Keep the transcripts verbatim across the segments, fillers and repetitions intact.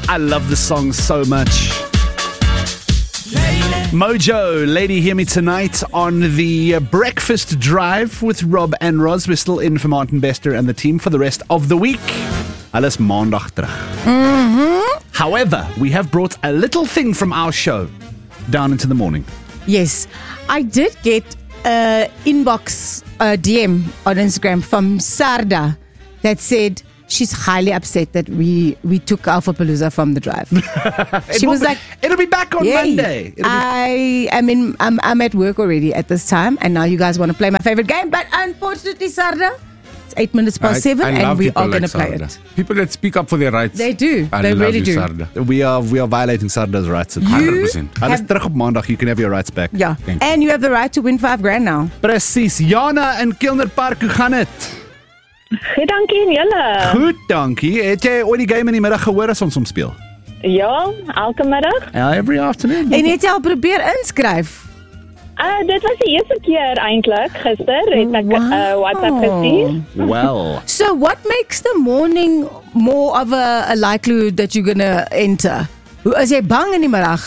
I love this song so much. Mojo, Lady Hear Me Tonight on the breakfast drive with Rob and Roz. We're still in for Martin Bester and the team for the rest of the week. Alles maandag terug. Mm-hmm. However, we have brought a little thing from our show down into the morning. Yes, I did get an inbox uh, D M on Instagram from Sarda that said she's highly upset that we, we took Alpha Palooza from the drive. She was be, like, "It'll be back on Yay. Monday." It'll be- I am in. I'm, I'm at work already at this time, and now you guys want to play my favorite game. But unfortunately, Sarda, it's eight minutes past I, seven, I and love we people are going like to play Sarda. it. People that speak up for their rights. They do. I They love really you, do. Sarda. we are we are violating Sarda's rights. You one hundred percent. Alles have- terug op maandag. You can have your rights back. Yeah, Thank and you have the right to win five grand now. Precies. Jana in Kilnerpark, hoe gaan dit? Goed, dankie en julle. Goed, dankie. Het jy ooit die game in die middag gehoor as ons hom speel? Ja, elke middag. Yeah, every afternoon. En het jy al probeer inskryf? Uh, dit was die eerste keer eintlik. Gister het ek 'n Wow. uh, WhatsApp gestuur. Well, So what makes the morning more of a, a likelihood that you're gonna enter? Hoe is jy bang in die middag?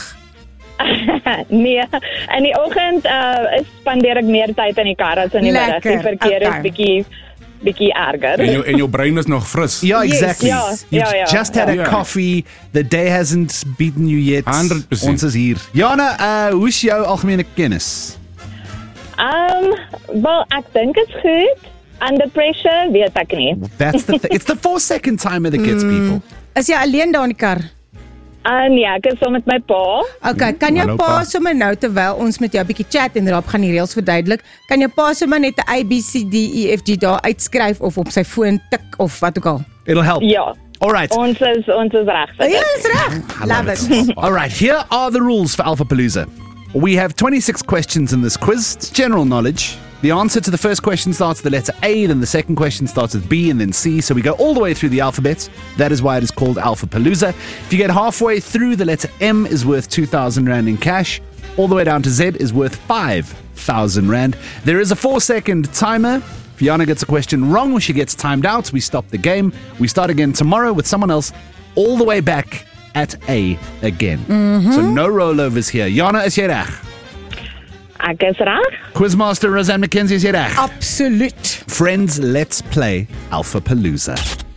Nee, in die oggend uh, is spandeer ek meer tyd in die kar as in die middag. Lekker, Die verkeer okay. is bietjie bietjie erger. En jou, en jou brein is nog fris. yeah, Yes, exactly. ja, You've ja, ja. just had a Ja. coffee. The day hasn't beaten you yet. one hundred percent. Ons is hier. Jana, uh, hoe is jou algemene kennis? Um, wel, ek dink is goed. Under pressure, weet ek nie. That's the th- It's the four second timer that gets people. Is jy alleen daar in die kar? Uh, nee, ek is saam met my pa. Okay, kan jou Hallo, pa pa. sommer nou terwyl ons met jou 'n bietjie chat en Rob gaan die reëls verduidelik, kan jou pa sommer net 'n A B C D E F G daar uitskryf of op sy foon tik of wat ook al. It'll help. Ja, All right. ons is ons is reg. vir Ja, dit. is reg. Love it. All right, here are the rules for Alpha Palooza. We have twenty-six questions in this quiz. It's general knowledge. The answer to the first question starts with the letter A, then the second question starts with B and then C. So we go all the way through the alphabet. That is why it is called Alpha Palooza. If you get halfway through, the letter M is worth two thousand Rand in cash. All the way down to Z is worth five thousand Rand. There is a four second timer. If Jana gets a question wrong or she gets timed out, we stop the game. We start again tomorrow with someone else all the way back at A again. So no rollovers here. Jana, is jy reg? Ek is reg. Quizmaster Roseanne McKenzie, is jy reg? Absoluut. Friends, let's play Alpha Palooza.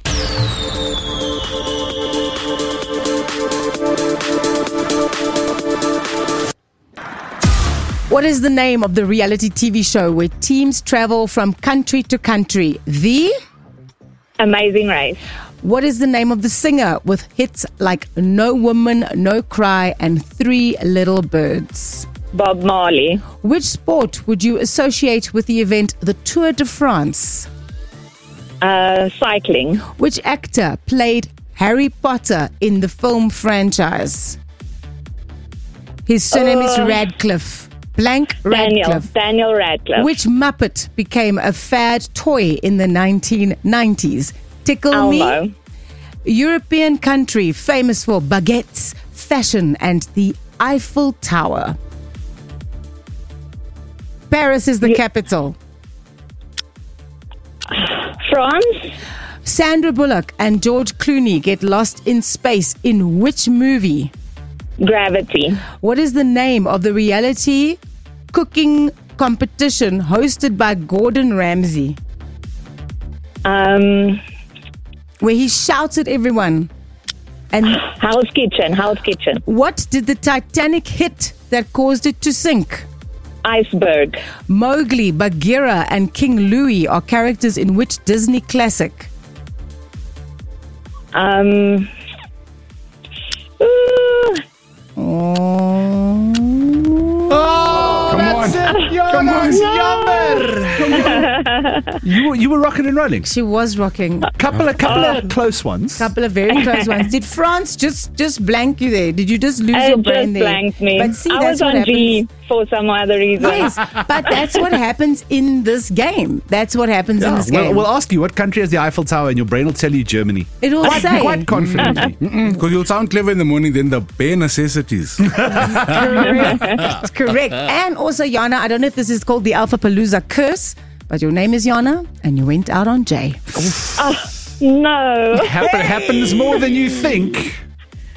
What is the name of the reality T V show where teams travel from country to country? The Amazing Race. What is the name of the singer with hits like No Woman, No Cry and Three Little Birds? Bob Marley. Which sport would you associate with the event the Tour de France? Uh, cycling. Which actor played Harry Potter in the film franchise? His surname is Uh, Radcliffe. Blank Daniel. Radcliffe. Daniel Radcliffe. Which Muppet became a fad toy in the nineteen nineties? Tickle Elmo. Me. European country famous for baguettes, fashion, and the Eiffel Tower. Paris is the capital. France. Sandra Bullock and George Clooney get lost in space in which movie? Gravity. What is the name of the reality cooking competition hosted by Gordon Ramsay, Um, where he shouts at everyone? And Hell's Kitchen. Hell's Kitchen. what did the Titanic hit that caused it to sink? Iceberg. Mowgli, Bagheera, and King Louie are characters in which Disney classic? Um, ooh, Oh. Oh, Come that's on. it. Jana, Come on. it's jammer. You were, you were rocking and rolling. She was rocking. Couple of couple of close ones. Couple of very close ones. Did France just just blank you there? Did you just lose it your brain just there? blanked me. But see, I that's was what on happens. G for some other reason. Yes, but that's what happens in this game. That's what happens in Yeah, this we'll, game. we'll ask you what country has the Eiffel Tower, and your brain will tell you Germany. It will Quite, say. quite confidently. Because you'll sound clever in the morning, then the bare necessities. Correct. Correct. And also, Jana, I don't know if this is called the Alpha Palooza curse, but your name is Jana, and you went out on J. No. Happen, happens more than you think.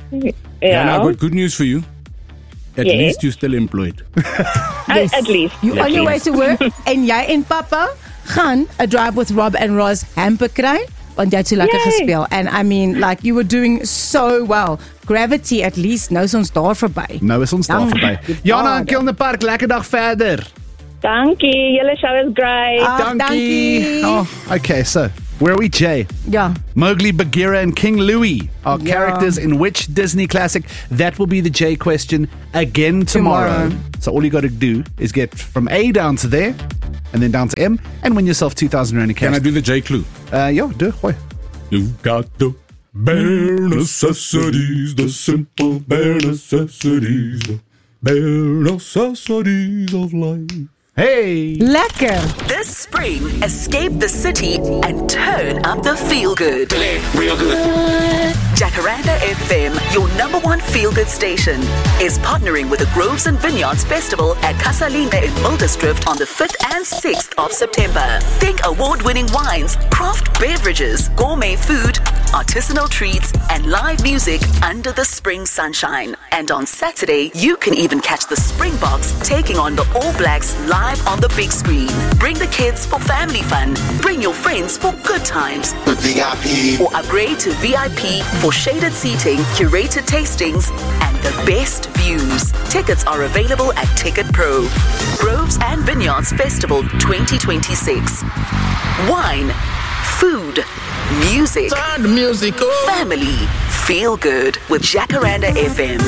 Yeah, Ja, and I've got good news for you. At Yes. least you're still employed. at, at least. You At on your way least. to work en jy en papa gaan a drive with Rob and Roz hamper kry want jy het so lekker Yay. gespeel. And I mean, like, you were doing so well. Gravity at least, nou is ons daar verby. Nou is ons daar Dank verby. die Jana in Vader. Kilnerpark, lekker dag verder. Dankie, julle show is great. Ah, dankie. Oh, okay, so where are we, Jay? Ja. Mowgli, Bagheera, and King Louie are Yeah. characters in which Disney classic? That will be the J question again tomorrow. Tomorrow. So all you got to do is get from A down to there, and then down to M, and win yourself two thousand rand in cash. Can I do the J clue? Uh, yo, do it. Hoi. You got the bare necessities, the simple bare necessities, the bare necessities of life. Hey! Lekker. This spring, escape the city and turn up the feel-good. Real good. Jacaranda F M, your number one feel-good station, is partnering with the Groves and Vineyards Festival at Casalina in Muldersdrift on the fifth and sixth of September. Think award-winning wines, craft beverages, gourmet food, artisanal treats, and live music under the spring sunshine. And on Saturday, you can even catch the Springboks taking on the All Blacks live on the big screen. Bring the kids for family fun. Bring your friends for good times. The V I P. Or upgrade to V I P for shaded seating, curated tastings, and the best views. Tickets are available at Ticket Pro. Groves and Vineyards Festival twenty twenty-six. Wine, food, music, Turn the music up. family, feel good with Jacaranda F M.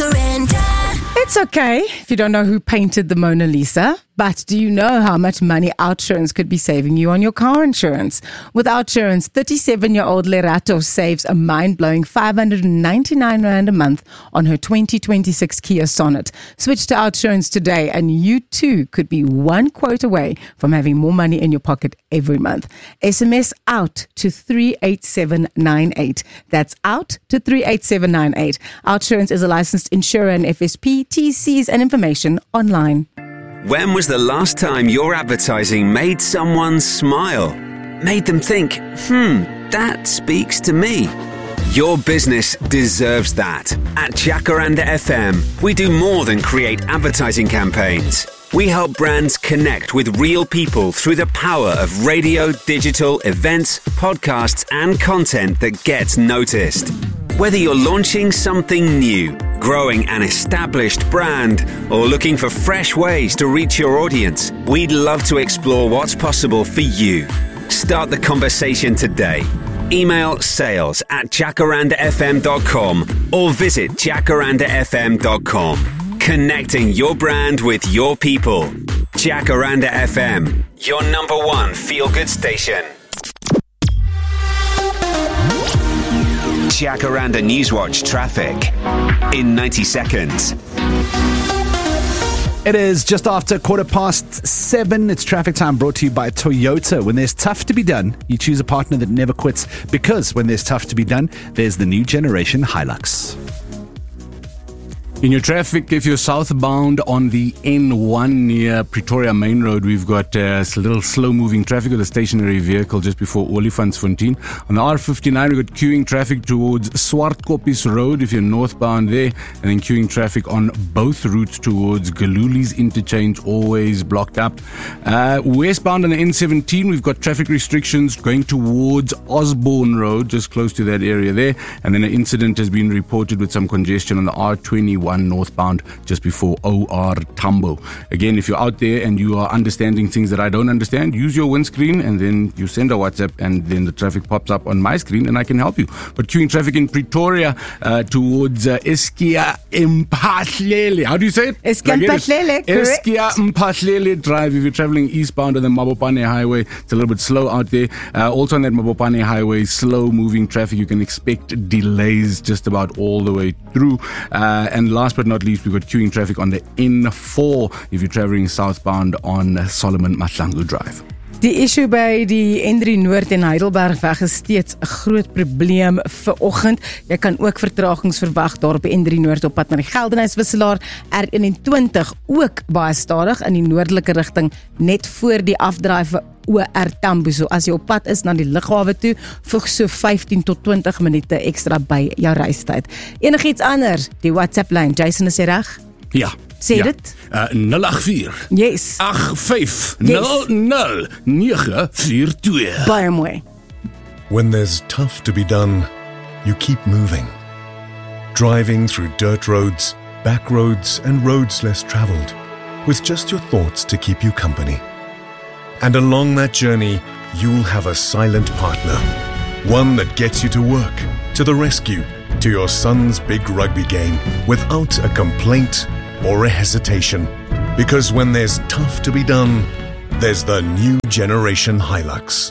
It's okay if you don't know who painted the Mona Lisa, but do you know how much money OUTsurance could be saving you on your car insurance? With OUTsurance, thirty-seven-year-old Lerato saves a mind-blowing five hundred ninety-nine rand a month on her twenty twenty-six Kia Sonet. Switch to OUTsurance today and you too could be one quote away from having more money in your pocket every month. S M S OUT to three eight seven nine eight. That's OUT to three eight seven nine eight. OUTsurance is a licensed insurer and F S P. T Cs and information online. When was the last time your advertising made someone smile? Made them think, hmm, that speaks to me. Your business deserves that. At Jacaranda F M, we do more than create advertising campaigns. We help brands connect with real people through the power of radio, digital, events, podcasts, and content that gets noticed. Whether you're launching something new, growing an established brand, or looking for fresh ways to reach your audience, we'd love to explore what's possible for you. Start the conversation today. Email sales at jacaranda f m dot com or visit jacaranda f m dot com. Connecting your brand with your people. Jacaranda F M, your number one feel-good station. Jacaranda Newswatch traffic in ninety seconds. It is just after quarter past seven. It's traffic time brought to you by Toyota. When there's tough to be done, you choose a partner that never quits, because when there's tough to be done, there's the new generation Hilux. In your traffic, if you're southbound on the N one near Pretoria Main Road, we've got uh, a little slow-moving traffic with a stationary vehicle just before Olifantsfontein. On the R fifty-nine, we've got queuing traffic towards Swartkoppies Road if you're northbound there, and then queuing traffic on both routes towards Galuli's Interchange, always blocked up. Uh, westbound on the N seventeen, we've got traffic restrictions going towards Osborne Road, just close to that area there, and then an incident has been reported with some congestion on the R twenty-one northbound just before O R Tambo. Again, if you're out there and you are understanding things that I don't understand, use your windscreen and then you send a WhatsApp and then the traffic pops up on my screen and I can help you. But queuing traffic in Pretoria uh, towards uh, Eskia Mpahlele. How do you say it? Eskia Like it is. Mpahlele, correct. Eskia Mpahlele Drive. If you're traveling eastbound on the Mabopane Highway, it's a little bit slow out there. Uh, also on that Mabopane Highway, slow moving traffic. You can expect delays just about all the way through. Uh, and last but not least, we've got queuing traffic on the N four if you're traveling southbound on Solomon Mahlangu Drive. Die issue by die N drie Noord en Heidelbergweg is steeds 'n groot probleem vir oggend. Jy kan ook vertragings verwag daar op die N drie Noord op pad na die Geldenhuyswisselaar. R eenentwintig ook baie stadig in die noordelike rigting net voor die afdraai vir O R Tambo. So as jy op pad is na die lughawe toe, voeg so vyftien tot twintig minute ekstra by jou reistyd. Enigiets anders? Die WhatsApp lyn. Jason, is jy reg? Ja. Sê ja. dit? Uh, nul agt vier Yes. agt vyf nul nul nege vier twee. Baie mooi. When there's tough to be done, you keep moving. Driving through dirt roads, back roads, and roads less traveled, with just your thoughts to keep you company. And along that journey, you'll have a silent partner. One that gets you to work, to the rescue, to your son's big rugby game, without a complaint or a hesitation. Because when there's tough to be done, there's the new generation Hilux.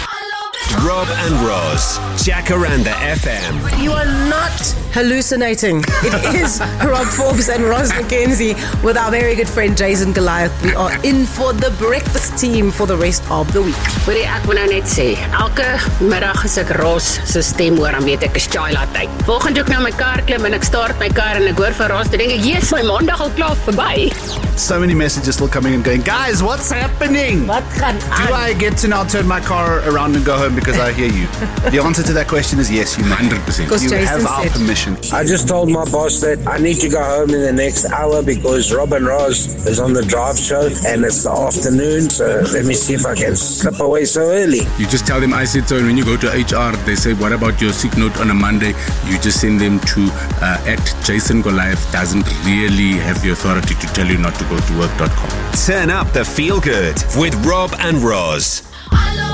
Rob and Roz, Jacaranda F M. You are not hallucinating. It is Rob Forbes and Roz McKenzie with our very good friend Jason Goliath. We are in for the breakfast team for the rest of the week. Hoorie, ek wil nou net sê, elke middag as ek Roz se stem hoor, dan weet ek is Chila tyd. Volgende ook na my kar klim en ek start my kar en ek hoor van Roz, dan denk ek, yes, my maandag al klaar verby. So many messages still coming and going, guys, what's happening? Wat gaan aan? Do I get to now turn my car around and go home because I hear you? The answer to that question is yes, you may. one hundred percent. Because You Jason have our said. permission. I just told my boss that I need to go home in the next hour because Rob and Roz is on the drive show and it's the afternoon, so let me see if I can slip away so early. You just tell them I said so, and when you go to H R, they say, what about your sick note on a Monday? You just send them to uh, at Jason Goliath doesn't really have the authority to tell you not to go to work dot com. Turn up the feel good with Rob and Roz.